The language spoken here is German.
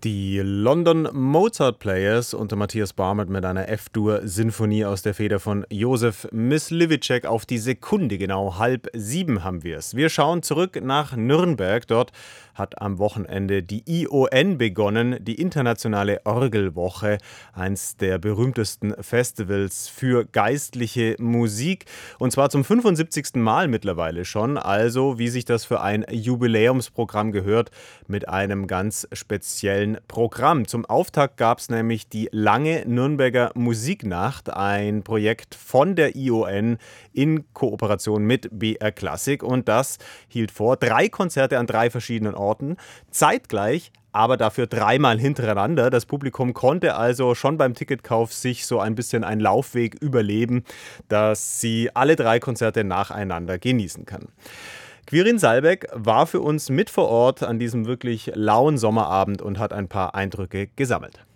Die London Mozart Players unter Matthias Barmert mit einer F-Dur-Sinfonie aus der Feder von Josef Myslivicek. Auf die Sekunde genau 6:30 haben wir es. Wir schauen zurück nach Nürnberg. Dort hat am Wochenende die ION begonnen, die Internationale Orgelwoche, eins der berühmtesten Festivals für geistliche Musik. Und zwar zum 75. Mal mittlerweile schon. Also, wie sich das für ein Jubiläumsprogramm gehört, mit einem ganz speziellen Programm. Zum Auftakt gab es nämlich die lange Nürnberger Musiknacht, ein Projekt von der ION in Kooperation mit BR Classic, und das hielt vor 3 Konzerte an 3 verschiedenen Orten, zeitgleich, aber dafür 3-mal hintereinander. Das Publikum konnte also schon beim Ticketkauf sich so ein bisschen einen Laufweg überleben, dass sie alle 3 Konzerte nacheinander genießen kann. Quirin Salbeck war für uns mit vor Ort an diesem wirklich lauen Sommerabend und hat ein paar Eindrücke gesammelt.